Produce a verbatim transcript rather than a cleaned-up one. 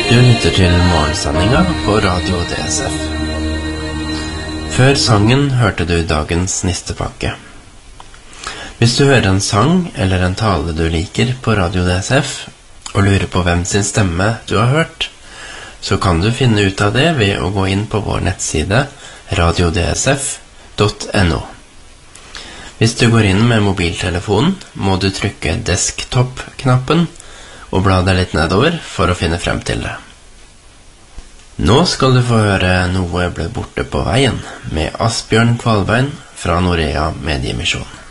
Du lytter til morgensendinga på Radio D S F. Før sangen hørte du dagens nistepakke. Hvis du hører en sang eller en tale du liker på Radio D S F, og lurer på hvem sin stemme du har hørt, så kan du finne ut av det ved å gå inn på vår nettside radio d s f punktum no. Hvis du går inn med mobiltelefonen, må du trykke desktop-knappen og bla deg litt nedover for å finne frem til det. Nå skal du få høre Noe ble borte på veien med Asbjørn Kvalbein fra Norea Mediemisjon.